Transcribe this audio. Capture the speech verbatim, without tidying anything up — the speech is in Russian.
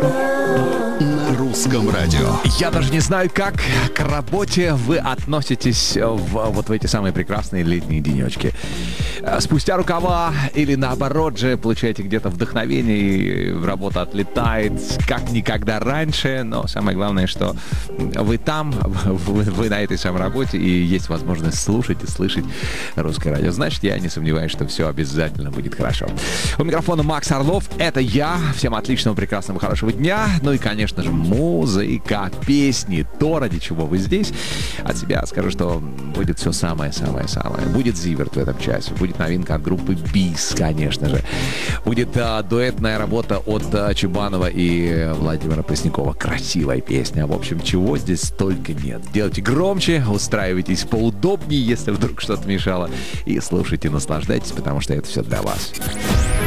На русском радио. Я даже не знаю, как к работе вы относитесь в, вот в эти самые прекрасные летние денечки. Спустя рукава или наоборот же получаете где-то вдохновение и работа отлетает как никогда раньше. Но самое главное, что вы там, вы, вы на этой самой работе и есть возможность слушать и слышать русское радио. Значит, я не сомневаюсь, что все обязательно будет хорошо. У микрофона Макс Орлов. Это я. Всем отличного, прекрасного, хорошего дня. Ну и, конечно же, музыка, песни, то, ради чего вы здесь. От себя скажу, что будет все самое-самое-самое. Будет Зиверт в этом часе, будет новинка от группы Бис, конечно же. Будет а, дуэтная работа от а, Чебанова и Владимира Преснякова. Красивая песня. В общем, чего здесь столько нет. Делайте громче, устраивайтесь поудобнее, если вдруг что-то мешало, и слушайте, наслаждайтесь, потому что это все для вас.